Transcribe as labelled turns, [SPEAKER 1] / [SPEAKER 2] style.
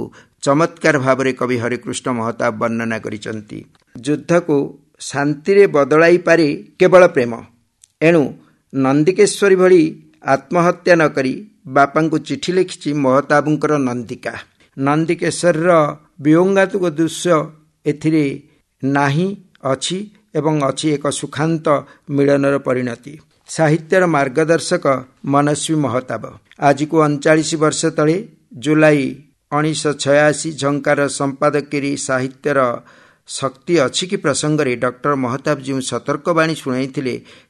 [SPEAKER 1] चमत्कार भाव कवि हरिकृष्ण महताब वर्णना करिसंती। युद्ध को शांति रे बदलाई पारे केवल प्रेम। एणु नंदिकेश्वरी भली आत्महत्या न करी बापा को चिठी लिखिछि महताबंकर नंदिका। नंदिकेश्वर वियोगात्मक दृश्य एथिरे नाही अछि एवं अछि एक सुखांत मिलनर परिणति। साहित्यर मार्गदर्शक मनस्वी महताब आज को 39 वर्ष तले जुलाई 1986 झंकार संपादकीय साहित्यर शक्ति अछि कि प्रसंग रे डॉक्टर महताब जो सतर्कवाणी शुणाइथिले